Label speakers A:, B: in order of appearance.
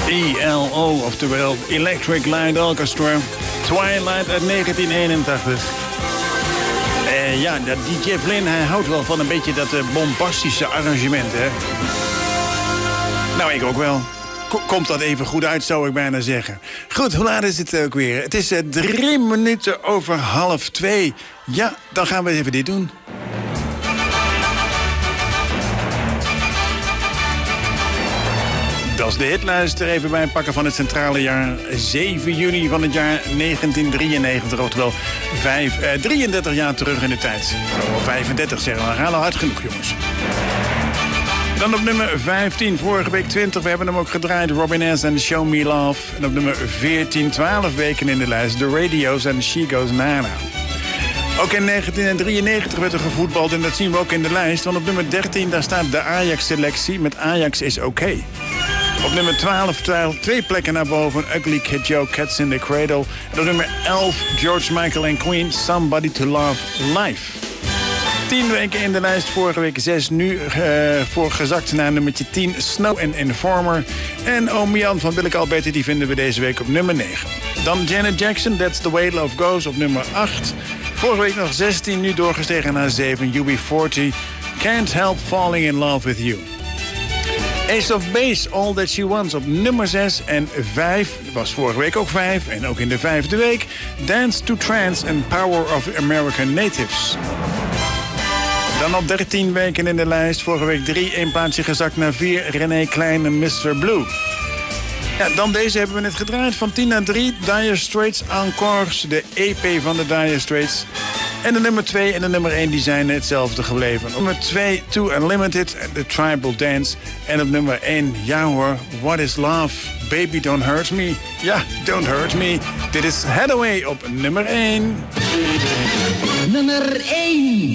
A: ELO, oftewel Electric Light Orchestra. Twilight uit 1981. Ja, dat DJ Flynn, hij houdt wel van een beetje dat bombastische arrangement, hè? Nou, ik ook wel. Komt dat even goed uit, zou ik bijna zeggen. Goed, hoe laat is het ook weer? Het is 3 minuten over 1:30. Ja, dan gaan we even dit doen. Dat is de hitlijst er even bij het pakken van het centrale jaar 7 juni van het jaar 1993. Oftewel 33 jaar terug in de tijd. Of 35 zeggen we, we gaan al hard genoeg, jongens. Dan op nummer 15, vorige week 20. We hebben hem ook gedraaid. Robin S. en Show Me Love. En op nummer 14, 12 weken in de lijst. The Radios en She Goes Nana. Ook in 1993 werd er gevoetbald en dat zien we ook in de lijst. Want op nummer 13, daar staat de Ajax-selectie met Ajax is oké. Op nummer 12, 2 plekken naar boven. Ugly Kid Joe, Cats in the Cradle. En op nummer 11, George Michael en Queen, Somebody to Love Live. 10 weken in de lijst, vorige week 6. Nu voor gezakt naar nummertje 10, Snow and Informer. En Oom Jan van Willeke Alberti, die vinden we deze week op nummer 9. Dan Janet Jackson, That's the Way Love Goes op nummer 8. Vorige week nog 16, nu doorgestegen naar 7. UB40, Can't Help Falling in Love with You. Ace of Base, All That She Wants op nummer 6 en 5. Was vorige week ook 5 en ook in de 5e week. Dance to Trance and Power of American Natives. Dan op 13 weken in de lijst. Vorige week 3, 1 plaatsje gezakt naar 4. René Klein en Mr. Blue. Ja, dan deze hebben we net gedraaid. Van 10 naar 3, Dire Straits Encores. De EP van de Dire Straits. En de nummer 2 en de nummer 1 die zijn hetzelfde gebleven. Op nummer 2, Too Unlimited, The Tribal Dance. En op nummer 1, ja hoor, What is Love? Baby Don't Hurt Me. Ja, Don't Hurt Me. Dit is Hathaway op nummer 1.
B: Nummer 1.